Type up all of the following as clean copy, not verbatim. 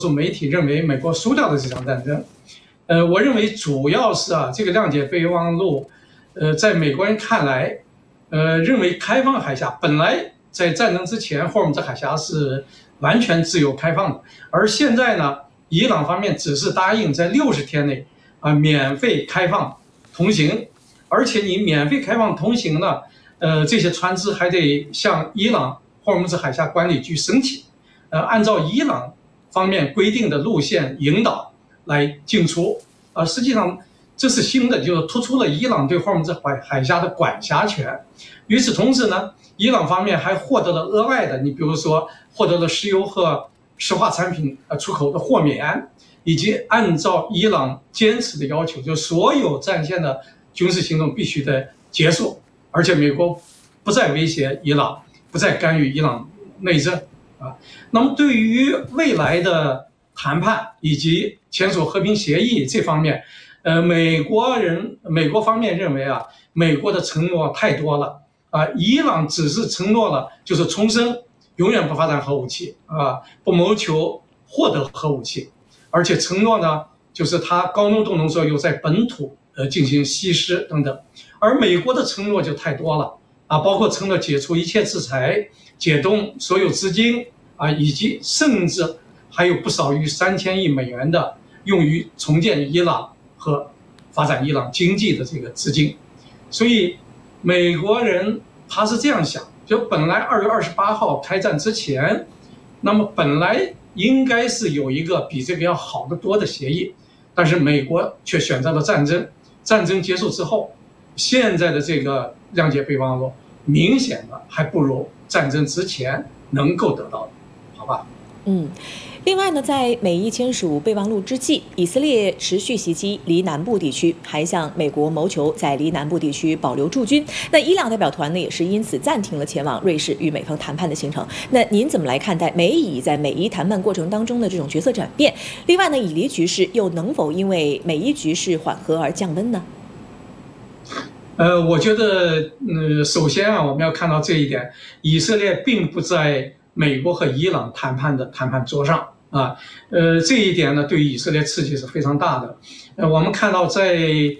数媒体认为美国输掉了这场战争。我认为主要是这个谅解备忘录，在美国人看来，认为开放海峡本来在战争之前，霍尔木兹海峡是完全自由开放的，而现在呢，伊朗方面只是答应在60天内免费开放通行，而且你免费开放通行呢，这些船只还得向伊朗霍尔木兹海峡管理局申请，按照伊朗方面规定的路线引导来进出。实际上这是新的，就是突出了伊朗对霍尔木兹海峡的管辖权。与此同时呢，伊朗方面还获得了额外的，你比如说获得了石油和石化产品出口的豁免，以及按照伊朗坚持的要求，就所有战线的军事行动必须得结束，而且美国不再威胁伊朗，不再干预伊朗内政那么对于未来的谈判以及签署和平协议这方面，美国方面认为美国的承诺太多了伊朗只是承诺了就是重申永远不发展核武器不谋求获得核武器，而且承诺呢就是他高浓度浓缩铀在本土进行稀释等等，而美国的承诺就太多了包括承诺解除一切制裁，解冻所有资金以及甚至还有不少于3000亿美元的用于重建伊朗和发展伊朗经济的这个资金。所以美国人他是这样想，就本来2月28号开战之前，那么本来应该是有一个比这个要好得多的协议，但是美国却选择了战争。战争结束之后，现在的这个谅解备忘录明显的还不如战争之前能够得到的，好吧？ 另外呢，在美伊签署备忘录之际，以色列持续袭击黎南部地区，还向美国谋求在黎南部地区保留驻军。那伊朗代表团呢，也是因此暂停了前往瑞士与美方谈判的行程。那您怎么来看待美以在美伊谈判过程当中的这种角色转变？另外呢，以黎局势又能否因为美伊局势缓和而降温呢？ 我觉得，首先我们要看到这一点，以色列并不在美国和伊朗谈判的谈判桌上这一点呢，对于以色列刺激是非常大的。我们看到在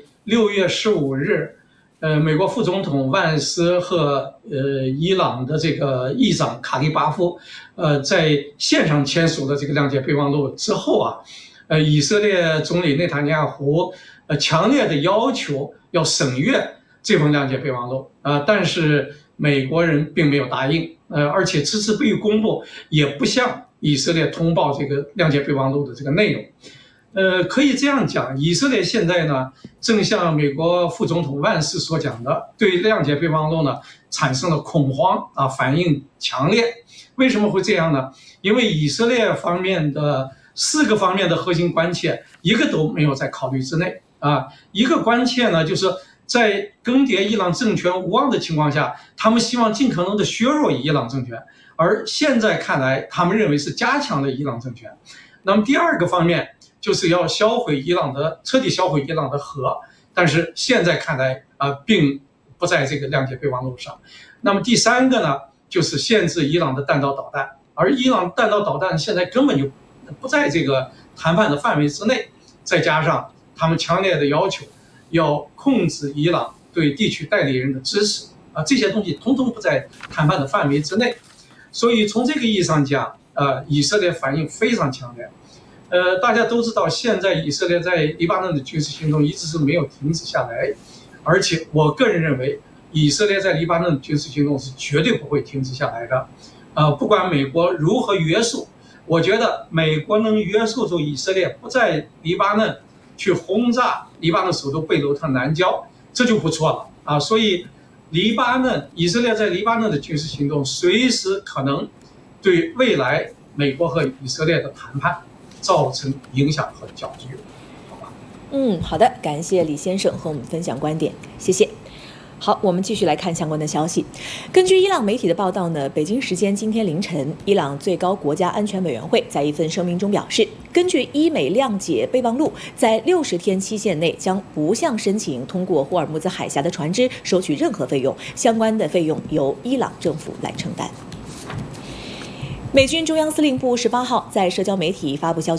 6月15日，美国副总统万斯和伊朗的这个议长卡利巴夫，在线上签署了这个谅解备忘录之后以色列总理内塔尼亚胡强烈的要求要审阅这份谅解备忘录但是美国人并没有答应，而且迟迟不予公布，也不向以色列通报这个谅解备忘录的这个内容。可以这样讲，以色列现在呢，正像美国副总统万斯所讲的，对谅解备忘录呢产生了恐慌反应强烈。为什么会这样呢？因为以色列方面的4个方面的核心关切，一个都没有在考虑之内一个关切呢，就是在更迭伊朗政权无望的情况下，他们希望尽可能的削弱伊朗政权，而现在看来，他们认为是加强了伊朗政权。那么第2个方面就是要彻底销毁伊朗的核，但是现在看来并不在这个谅解备忘录上。那么第3个呢，就是限制伊朗的弹道导弹，而伊朗弹道导弹现在根本就不在这个谈判的范围之内，再加上他们强烈的要求要控制伊朗对地区代理人的支持这些东西统统不在谈判的范围之内。所以从这个意义上讲以色列反应非常强烈。大家都知道，现在以色列在黎巴嫩的军事行动一直是没有停止下来，而且我个人认为，以色列在黎巴嫩的军事行动是绝对不会停止下来的。不管美国如何约束，我觉得美国能约束住以色列不在黎巴嫩去轰炸黎巴嫩首都贝鲁特南郊，这就不错了所以以色列在黎巴嫩的军事行动随时可能对未来美国和以色列的谈判造成影响和搅局，好吧？ 好的，感谢李先生和我们分享观点，谢谢。好，我们继续来看相关的消息。根据伊朗媒体的报道呢，北京时间今天凌晨，伊朗最高国家安全委员会在一份声明中表示，根据伊美谅解备忘录，在60天期限内将不向申请通过霍尔木兹海峡的船只收取任何费用，相关的费用由伊朗政府来承担。美军中央司令部18号在社交媒体发布消息。